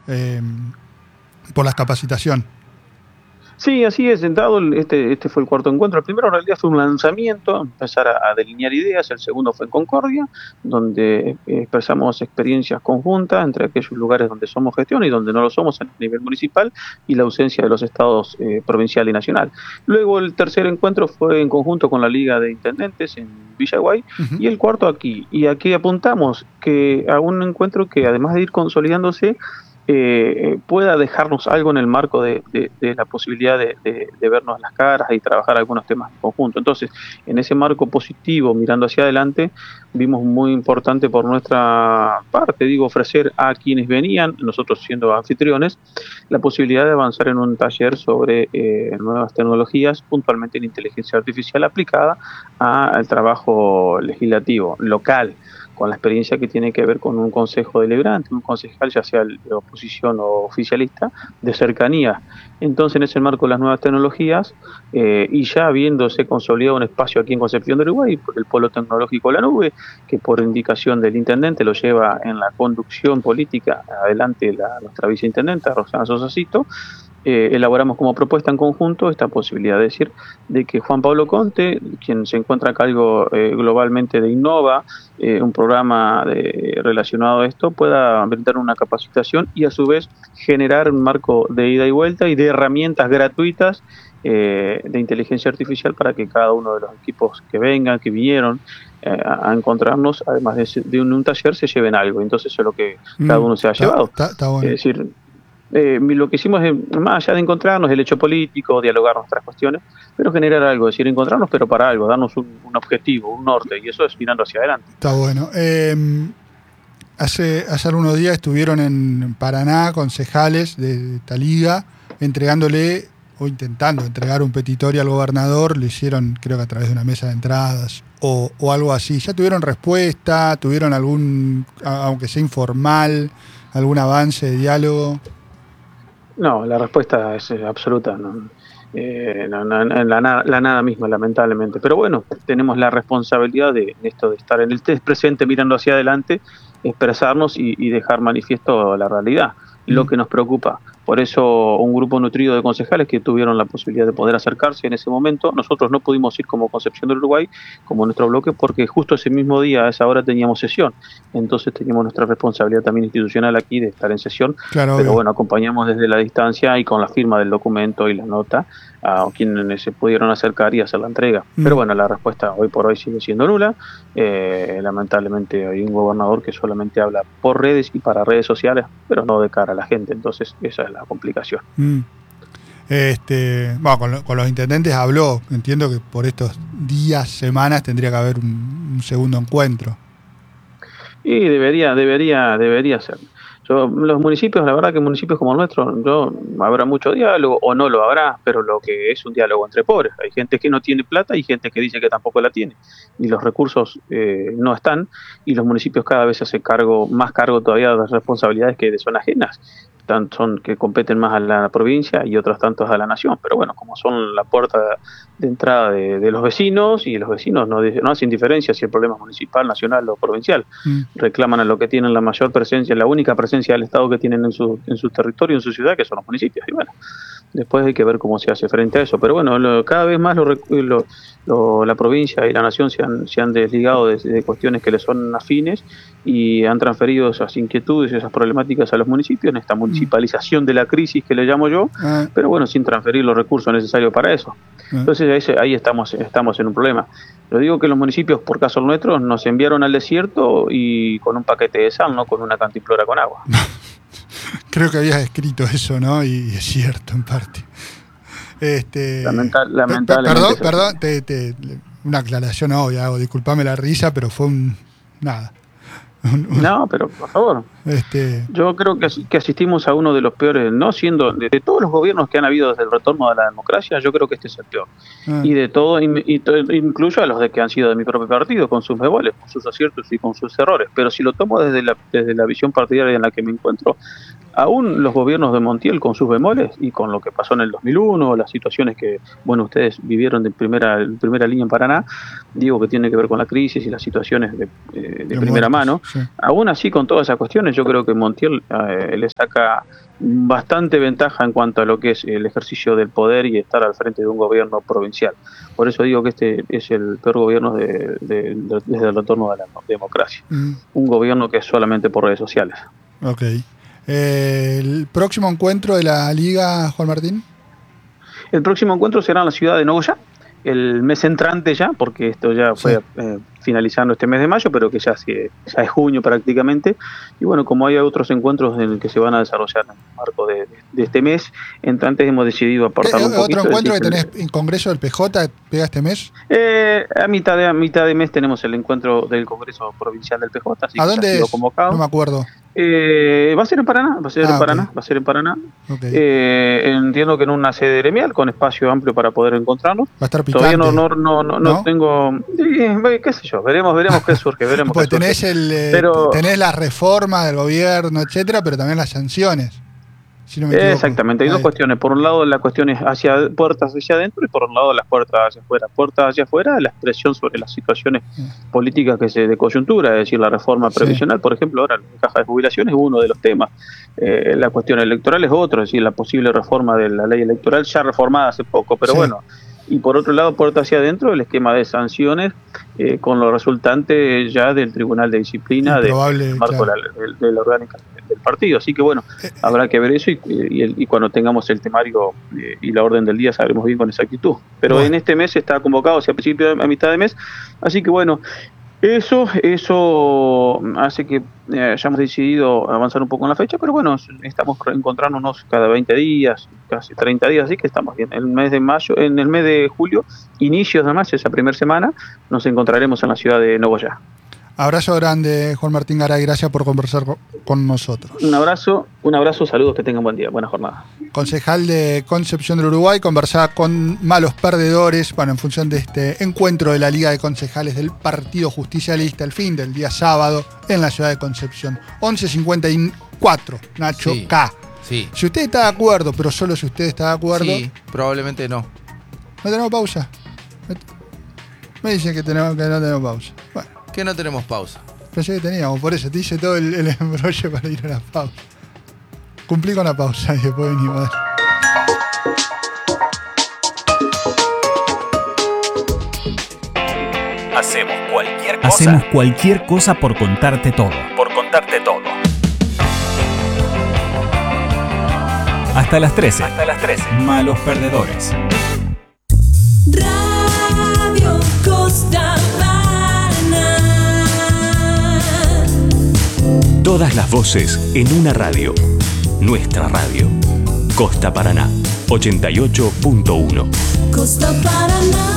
por la capacitación. Sí, así es. Dado este fue el cuarto encuentro. El primero en realidad fue un lanzamiento, empezar a delinear ideas. El segundo fue en Concordia, donde expresamos experiencias conjuntas entre aquellos lugares donde somos gestión y donde no lo somos a nivel municipal, y la ausencia de los estados provincial y nacional. Luego el tercer encuentro fue en conjunto con la Liga de Intendentes en Villaguay, y el cuarto aquí. Y aquí apuntamos que a un encuentro que, además de ir consolidándose, pueda dejarnos algo en el marco de la posibilidad de vernos las caras y trabajar algunos temas en conjunto. Entonces, en ese marco positivo, mirando hacia adelante, vimos muy importante por nuestra parte, ofrecer a quienes venían, nosotros siendo anfitriones, la posibilidad de avanzar en un taller sobre nuevas tecnologías, puntualmente en inteligencia artificial aplicada al trabajo legislativo local, con la experiencia que tiene que ver con un consejo deliberante, un concejal, ya sea de oposición o oficialista, de cercanía. Entonces, en ese marco de las nuevas tecnologías, y ya habiéndose consolidado un espacio aquí en Concepción del Uruguay, el Polo Tecnológico La Nube, que por indicación del intendente lo lleva en la conducción política adelante nuestra viceintendenta, Roxana Sosacito, elaboramos como propuesta en conjunto esta posibilidad, es decir, de que Juan Pablo Conte, quien se encuentra a cargo globalmente de Innova, un programa relacionado a esto, pueda brindar una capacitación y a su vez generar un marco de ida y vuelta y de herramientas gratuitas de inteligencia artificial para que cada uno de los equipos que vengan, que vinieron a encontrarnos, además de un taller, se lleven algo. Entonces eso es lo que cada uno se ha llevado. Está bueno. Es decir, lo que hicimos es, más allá de encontrarnos, el hecho político, dialogar nuestras cuestiones, pero generar algo, es decir, encontrarnos pero para algo, darnos un objetivo, un norte, y eso es mirando hacia adelante. Está bueno. Hace algunos días estuvieron en Paraná concejales de esta liga entregándole o intentando entregar un petitorio al gobernador. Lo hicieron, creo que a través de una mesa de entradas o algo así. ¿Ya tuvieron respuesta? ¿Tuvieron algún, aunque sea informal, algún avance de diálogo? No, la respuesta es absoluta, no. La nada misma, lamentablemente. Pero bueno, tenemos la responsabilidad de esto, de estar en el presente mirando hacia adelante, expresarnos y dejar manifiesto la realidad, lo que nos preocupa. Por eso un grupo nutrido de concejales que tuvieron la posibilidad de poder acercarse en ese momento. Nosotros no pudimos ir como Concepción del Uruguay, como nuestro bloque, porque justo ese mismo día, a esa hora, teníamos sesión. Entonces teníamos nuestra responsabilidad también institucional aquí de estar en sesión. Claro, pero obvio. bueno, acompañamos desde la distancia y con la firma del documento y la nota a quienes se pudieron acercar y hacer la entrega. Pero bueno, la respuesta hoy por hoy sigue siendo nula. Lamentablemente hay un gobernador que solamente habla por redes y para redes sociales, pero no de cara a la gente. Entonces esa es la complicación. Bueno, con los intendentes habló. Entiendo que por estos días, semanas, tendría que haber un segundo encuentro. Y debería ser. Los municipios, la verdad que municipios como el nuestro, habrá mucho diálogo o no lo habrá, pero lo que es un diálogo entre pobres. Hay gente que no tiene plata y gente que dice que tampoco la tiene. Y los recursos no están, y los municipios cada vez se hacen más cargo todavía de las responsabilidades que son ajenas. Son que competen más a la provincia y otros tantos a la nación, pero bueno, como son la puerta de entrada de los vecinos, y los vecinos no hacen diferencia si el problema es municipal, nacional o provincial, reclaman a lo que tienen la mayor presencia, la única presencia del Estado que tienen en su territorio, en su ciudad, que son los municipios, y bueno, después hay que ver cómo se hace frente a eso, pero bueno, cada vez más la provincia y la nación se han desligado de cuestiones que les son afines y han transferido esas inquietudes, esas problemáticas a los municipios, en esta municipalización de la crisis que le llamo yo, pero bueno, sin transferir los recursos necesarios para eso. Entonces ahí estamos en un problema. Lo digo que los municipios, por caso nuestro, nos enviaron al desierto y con un paquete de sal, no con una cantimplora con agua. Creo que habías escrito eso, ¿no? Y es cierto, en parte. Lamentablemente. Perdón, una aclaración obvia, disculpame la risa, pero fue nada. No, pero por favor. Yo creo que asistimos a uno de los peores, no siendo de todos los gobiernos que han habido desde el retorno de la democracia, yo creo que este es el peor. Y de todo, incluyo a los de que han sido de mi propio partido, con sus bemoles, con sus aciertos y con sus errores. Pero si lo tomo desde la visión partidaria en la que me encuentro, aún los gobiernos de Montiel, con sus bemoles y con lo que pasó en el 2001, las situaciones que, bueno, ustedes vivieron de primera línea en Paraná, digo que tiene que ver con la crisis y las situaciones de primera mano, sí. Aún así, con todas esas cuestiones, elecciones, yo creo que Montiel le saca bastante ventaja en cuanto a lo que es el ejercicio del poder y estar al frente de un gobierno provincial. Por eso digo que este es el peor gobierno desde el retorno a la democracia. Un gobierno que es solamente por redes sociales. Ok. ¿El próximo encuentro de la Liga, Juan Martín? El próximo encuentro será en la ciudad de Nogoyá, el mes entrante ya, porque esto ya fue finalizando este mes de mayo, pero que ya es junio prácticamente. Y bueno, como hay otros encuentros en el que se van a desarrollar en el marco de este mes entrante, hemos decidido apartarlo un poquito. ¿Otro encuentro que tenés en Congreso del PJ pega este mes? A mitad de mes tenemos el encuentro del Congreso Provincial del PJ, así ¿A que dónde ha sido es? convocado. No me acuerdo. Va a ser en Paraná, va a ser en Paraná. Okay. Entiendo que en una sede gremial con espacio amplio para poder encontrarnos. Va a estar picante. Todavía no tengo, qué sé yo, veremos qué surge, Pues tenés tenés la reforma del gobierno, etcétera, pero también las sanciones. Si no me equivoco. Exactamente, hay dos cuestiones. Por un lado, la cuestión es puertas hacia adentro y por un lado, las puertas hacia afuera. Puertas hacia afuera, la expresión sobre las situaciones políticas de coyuntura, es decir, la reforma previsional, por ejemplo, ahora la caja de jubilación es uno de los temas. La cuestión electoral es otro, es decir, la posible reforma de la ley electoral ya reformada hace poco, pero bueno. Y por otro lado, puerta hacia adentro, el esquema de sanciones con lo resultante ya del Tribunal de Disciplina del marco de la orgánica del partido. Así que bueno, habrá que ver eso y cuando tengamos el temario y la orden del día sabremos bien con exactitud. Pero en este mes está convocado, a a mitad de mes, así que bueno, eso hace que hayamos decidido avanzar un poco en la fecha, pero bueno, estamos reencontrándonos cada 20 días, casi 30 días, así que estamos bien. En el mes de julio, inicios de mayo, esa primera semana, nos encontraremos en la ciudad de Nogoyá. Abrazo grande, Juan Martín Garay, gracias por conversar con nosotros. Un abrazo, saludos, que tengan buen día, buena jornada. Concejal de Concepción del Uruguay, conversaba con malos perdedores, en función de este encuentro de la Liga de Concejales del Partido Justicialista, el fin del día sábado, en la ciudad de Concepción. 11:54, Nacho K. Sí. Si usted está de acuerdo, pero solo si usted está de acuerdo... Sí, probablemente no. ¿No tenemos pausa? Me dicen que no tenemos pausa. Bueno. Que no tenemos pausa. Pensé que teníamos, por eso te hice todo el embrollo para ir a la pausa. Cumplí con la pausa y después venimos. Hacemos cualquier cosa por contarte todo. Hasta las 13. Malos perdedores. Radio Costa Paraná. Todas las voces en una radio. Nuestra radio. Costa Paraná, 88.1. Costa Paraná.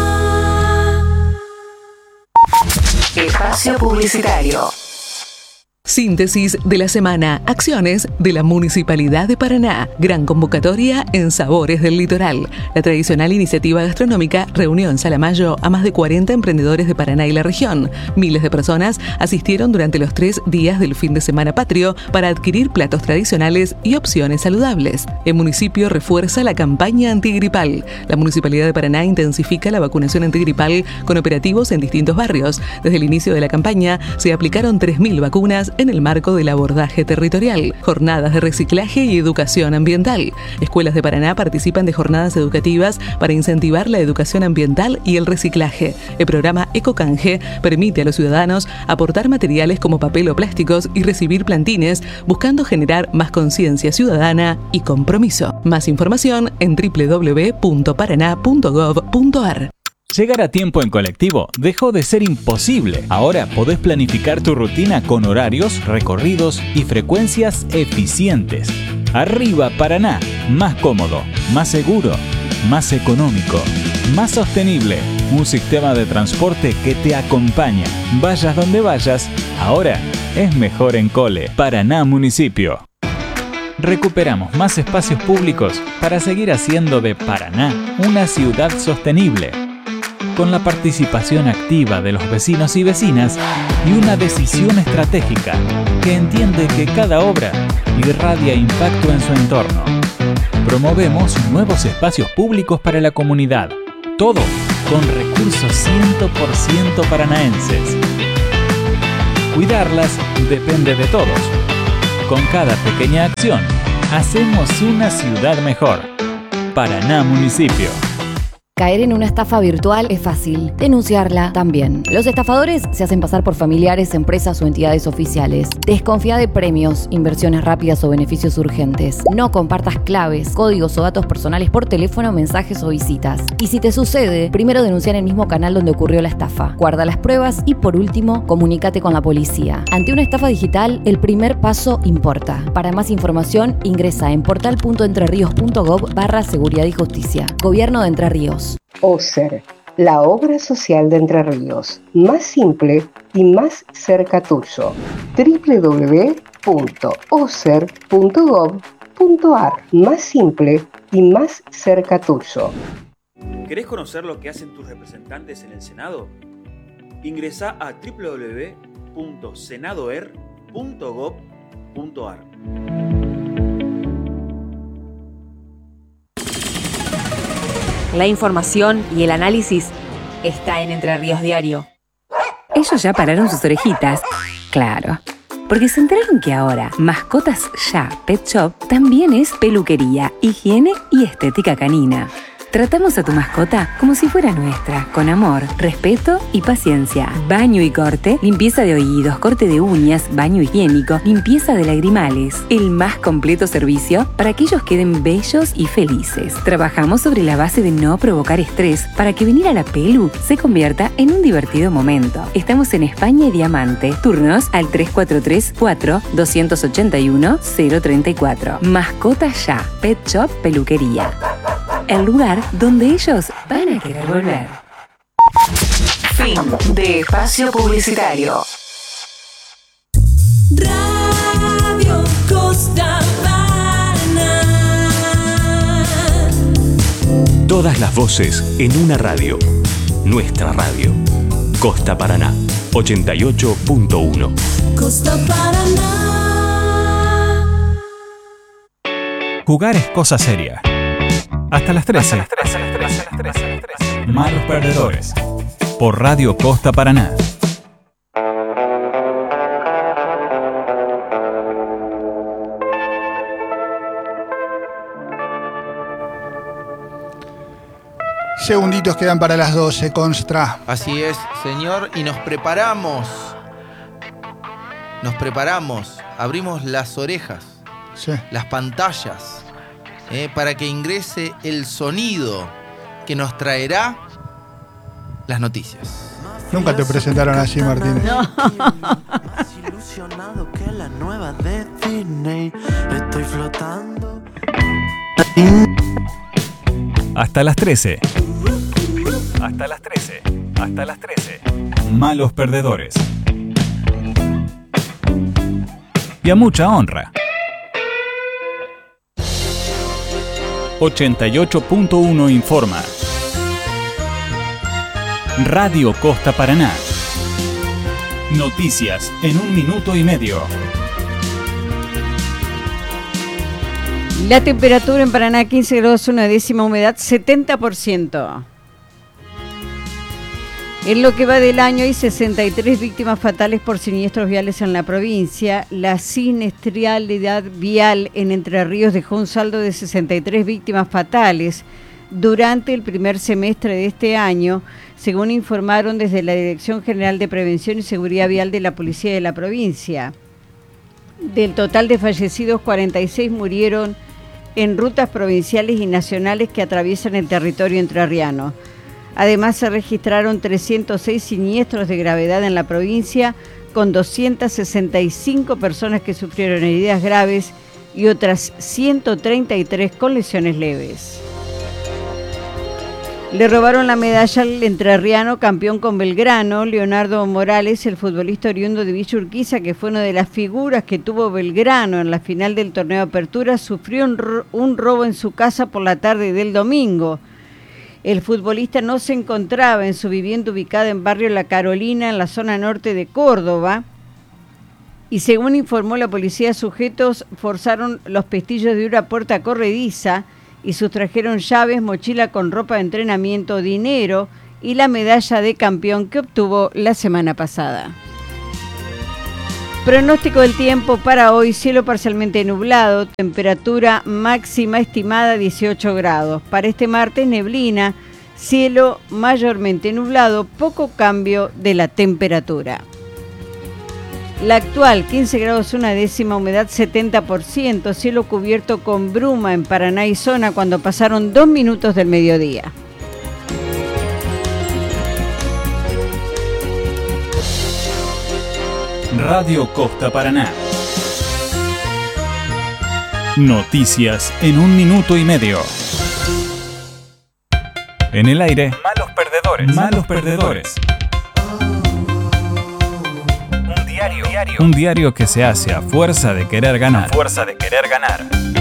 Espacio publicitario. Síntesis de la semana. Acciones de la Municipalidad de Paraná. Gran convocatoria en Sabores del Litoral. La tradicional iniciativa gastronómica reunió en Salamayo a más de 40 emprendedores de Paraná y la región. Miles de personas asistieron durante los 3 días del fin de semana patrio para adquirir platos tradicionales y opciones saludables. El municipio refuerza la campaña antigripal. La Municipalidad de Paraná intensifica la vacunación antigripal con operativos en distintos barrios. Desde el inicio de la campaña se aplicaron 3.000 vacunas en el marco del abordaje territorial, jornadas de reciclaje y educación ambiental. Escuelas de Paraná participan de jornadas educativas para incentivar la educación ambiental y el reciclaje. El programa Ecocanje permite a los ciudadanos aportar materiales como papel o plásticos y recibir plantines, buscando generar más conciencia ciudadana y compromiso. Más información en www.paraná.gov.ar. Llegar a tiempo en colectivo dejó de ser imposible. Ahora podés planificar tu rutina con horarios, recorridos y frecuencias eficientes. Arriba Paraná, más cómodo, más seguro, más económico, más sostenible. Un sistema de transporte que te acompaña. Vayas donde vayas, ahora es mejor en Cole. Paraná Municipio. Recuperamos más espacios públicos para seguir haciendo de Paraná una ciudad sostenible, con la participación activa de los vecinos y vecinas y una decisión estratégica que entiende que cada obra irradia impacto en su entorno. Promovemos nuevos espacios públicos para la comunidad, todo con recursos 100% paranaenses. Cuidarlas depende de todos. Con cada pequeña acción, hacemos una ciudad mejor. Paraná Municipio. Caer en una estafa virtual es fácil, denunciarla también. Los estafadores se hacen pasar por familiares, empresas o entidades oficiales. Desconfía de premios, inversiones rápidas o beneficios urgentes. No compartas claves, códigos o datos personales por teléfono, mensajes o visitas. Y si te sucede, primero denuncia en el mismo canal donde ocurrió la estafa. Guarda las pruebas y por último, comunícate con la policía. Ante una estafa digital, el primer paso importa. Para más información, ingresa en portal.entrerios.gov/seguridad y justicia. Gobierno de Entre Ríos. OSER, la obra social de Entre Ríos, más simple y más cerca tuyo. www.oser.gov.ar, más simple y más cerca tuyo. ¿Querés conocer lo que hacen tus representantes en el Senado? Ingresá a www.senadoer.gov.ar. La información y el análisis está en Entre Ríos Diario. Ellos ya pararon sus orejitas. Claro, porque se enteraron que ahora Mascotas Ya Pet Shop también es peluquería, higiene y estética canina. Tratamos a tu mascota como si fuera nuestra, con amor, respeto y paciencia. Baño y corte, limpieza de oídos, corte de uñas, baño higiénico, limpieza de lagrimales. El más completo servicio para que ellos queden bellos y felices. Trabajamos sobre la base de no provocar estrés para que venir a la pelu se convierta en un divertido momento. Estamos en España y Diamante. Turnos al 3434-281-034. Mascotas Ya Pet Shop Peluquería. El lugar donde ellos van a querer volver. Fin de espacio publicitario. Radio Costa Paraná. Todas las voces en una radio. Nuestra radio. Costa Paraná, 88.1. Costa Paraná. Jugar es cosa seria. Hasta las 13. Malos perdedores. Por Radio Costa Paraná. Segunditos quedan para las 12, Constra. Así es, señor, y nos preparamos. Abrimos las orejas, Sí. las pantallas, para que ingrese el sonido que nos traerá las noticias. Nunca te presentaron así, Martínez. No. Más ilusionado que la nueva de Disney. Estoy flotando. Hasta las 13. Malos perdedores. Y a mucha honra. 88.1 informa. Radio Costa Paraná. Noticias en 1 minuto y medio. La temperatura en Paraná 15 grados, una décima, humedad 70%. En lo que va del año hay 63 víctimas fatales por siniestros viales en la provincia. La siniestralidad vial en Entre Ríos dejó un saldo de 63 víctimas fatales durante el primer semestre de este año, según informaron desde la Dirección General de Prevención y Seguridad Vial de la Policía de la provincia. Del total de fallecidos, 46 murieron en rutas provinciales y nacionales que atraviesan el territorio entrerriano. Además, se registraron 306 siniestros de gravedad en la provincia, con 265 personas que sufrieron heridas graves y otras 133 con lesiones leves. Le robaron la medalla al entrerriano campeón con Belgrano. Leonardo Morales, el futbolista oriundo de Villa Urquiza, que fue una de las figuras que tuvo Belgrano en la final del torneo Apertura, sufrió un robo en su casa por la tarde del domingo. El futbolista no se encontraba en su vivienda ubicada en barrio La Carolina, en la zona norte de Córdoba. Y según informó la policía, sujetos forzaron los pestillos de una puerta corrediza y sustrajeron llaves, mochila con ropa de entrenamiento, dinero y la medalla de campeón que obtuvo la semana pasada. Pronóstico del tiempo para hoy: cielo parcialmente nublado, temperatura máxima estimada 18 grados. Para este martes, neblina, cielo mayormente nublado, poco cambio de la temperatura. La actual, 15 grados 1/10, humedad 70%, cielo cubierto con bruma en Paraná y zona cuando pasaron 2 minutos del mediodía. Radio Costa Paraná. Noticias en 1 minuto y medio. En el aire, malos perdedores. Malos perdedores. Un diario que se hace a fuerza de querer ganar.